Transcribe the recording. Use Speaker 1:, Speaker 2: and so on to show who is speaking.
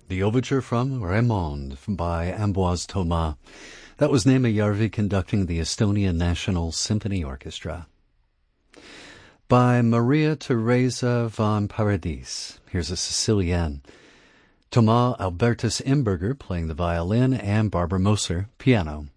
Speaker 1: The overture from Raymond by Ambroise Thomas. That was Neeme Järvi conducting the Estonian National Symphony Orchestra. By Maria Teresa von Paradis. Here's a Sicilienne. Thomas Albertus Imberger playing the violin and Barbara Moser piano.